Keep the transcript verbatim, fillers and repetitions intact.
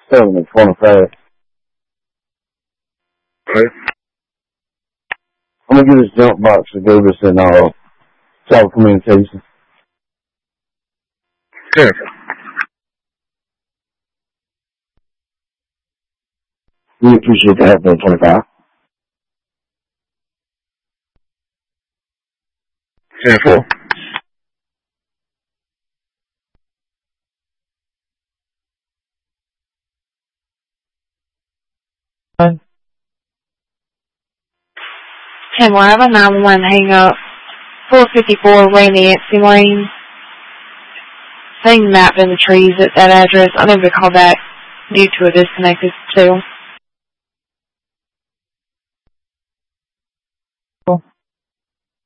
seven and twenty-five. Okay. I'm gonna get this jump box to go this in uh, telecommunications. Good. We appreciate the help on twenty-five. ten four. ten, we're having nine one one hang up. four fifty-four Randy Nancy Lane. Seeing map in the trees at that address. I never call back due to a disconnected signal.